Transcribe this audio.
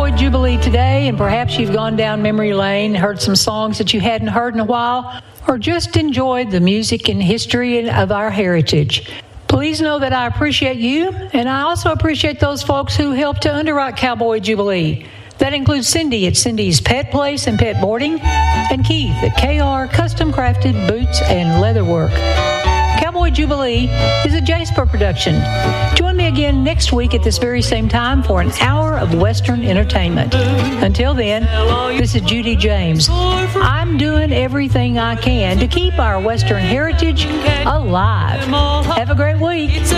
Cowboy Jubilee today, and perhaps you've gone down memory lane, heard some songs that you hadn't heard in a while, or just enjoyed the music and history of our heritage. Please know that I appreciate you, and I also appreciate those folks who helped to underwrite Cowboy Jubilee. That includes Cindy at Cindy's Pet Place and Pet Boarding, and Keith at KR Custom Crafted Boots and Leatherwork. Cowboy Jubilee is a Jasper production. Join me again next week at this very same time for an hour of Western entertainment. Until then, this is Judy James. I'm doing everything I can to keep our Western heritage alive. Have a great week.